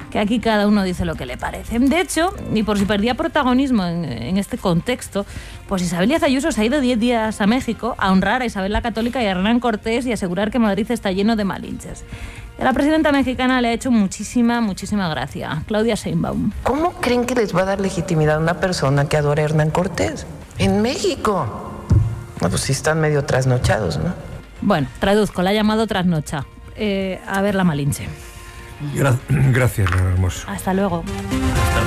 que aquí cada uno dice lo que le parece. De hecho, y por si perdía protagonismo en este contexto, pues Isabel Díaz Ayuso se ha ido 10 días a México a honrar a Isabel la Católica y a Hernán Cortés y asegurar que Madrid está lleno de malinches. Y a la presidenta mexicana le ha hecho muchísima gracia. Claudia Sheinbaum. ¿Cómo creen que les va a dar legitimidad a una persona que adora a Hernán Cortés? En México. No, pues sí están medio trasnochados, ¿no? Bueno, traduzco, la ha llamado trasnocha. A ver la Malinche. Gracias, Leonor Hermoso. Hasta luego.